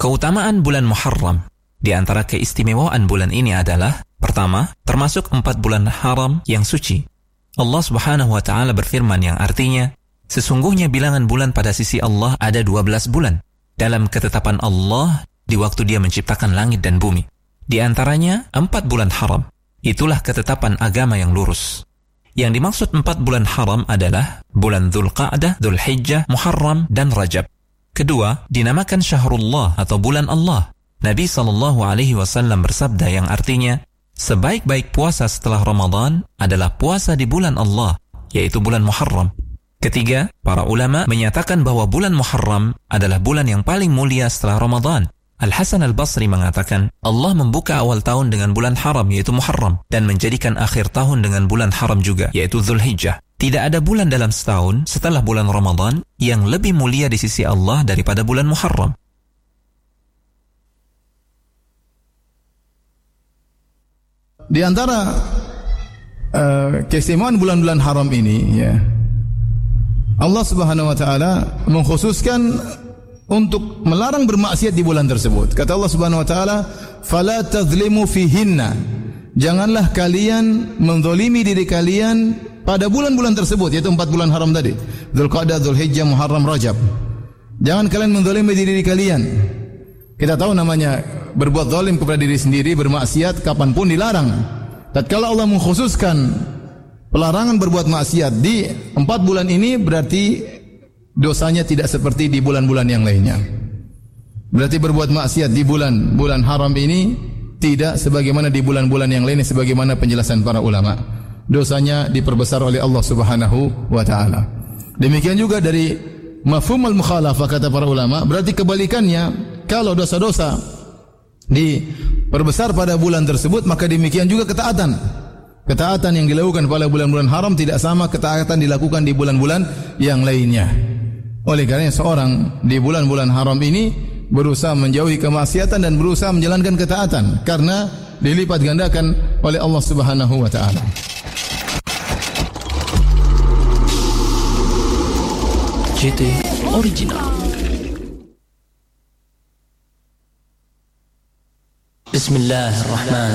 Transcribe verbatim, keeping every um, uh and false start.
Keutamaan bulan Muharram. Di antara keistimewaan bulan ini adalah, pertama, termasuk empat bulan haram yang suci. Allah Subhanahu wa Ta'ala berfirman yang artinya, sesungguhnya bilangan bulan pada sisi Allah ada dua belas bulan dalam ketetapan Allah di waktu Dia menciptakan langit dan bumi. Di antaranya empat bulan haram. Itulah ketetapan agama yang lurus. Yang dimaksud empat bulan haram adalah bulan Dzulqa'dah, Dzulhijjah, Muharram, dan Rajab. Kedua, dinamakan Syahrullah atau bulan Allah. Nabi sallallahu alaihi wasallam bersabda yang artinya, sebaik-baik puasa setelah Ramadan adalah puasa di bulan Allah, yaitu bulan Muharram. Ketiga, para ulama menyatakan bahwa bulan Muharram adalah bulan yang paling mulia setelah Ramadan. Al-Hasan Al-Basri mengatakan, Allah membuka awal tahun dengan bulan haram, yaitu Muharram, dan menjadikan akhir tahun dengan bulan haram juga, yaitu Dzulhijjah. Tidak ada bulan dalam setahun setelah bulan Ramadan yang lebih mulia di sisi Allah daripada bulan Muharram. Di antara uh, keistimewaan bulan-bulan haram ini, ya, Allah Subhanahu wa Ta'ala mengkhususkan untuk melarang bermaksiat di bulan tersebut. Kata Allah Subhanahu wa Ta'ala, "Fala tadzlimu fihinna." Janganlah kalian menzalimi diri kalian pada bulan-bulan tersebut, yaitu empat bulan haram tadi, Dzulqa'dah, Dzulhijjah, Muharram, Rajab. Jangan kalian menzalimi diri kalian. Kita tahu namanya berbuat zalim kepada diri sendiri, bermaksiat kapanpun dilarang. Tatkala Allah mengkhususkan pelarangan berbuat maksiat di empat bulan ini, berarti dosanya tidak seperti di bulan-bulan yang lainnya. Berarti berbuat maksiat di bulan-bulan haram ini tidak sebagaimana di bulan-bulan yang lainnya, sebagaimana penjelasan para ulama. Dosanya diperbesar oleh Allah Subhanahu wa Ta'ala. Demikian juga dari mafhum al-mukhalafah, kata para ulama, berarti kebalikannya, kalau dosa-dosa diperbesar pada bulan tersebut, maka demikian juga ketaatan. Ketaatan yang dilakukan pada bulan-bulan haram tidak sama ketaatan dilakukan di bulan-bulan yang lainnya. Oleh karena seorang di bulan-bulan haram ini berusaha menjauhi kemaksiatan dan berusaha menjalankan ketaatan, karena dilipat gandakan oleh Allah Subhanahu wa Ta'ala. J T Original. Bismillahirrahmanirrahim.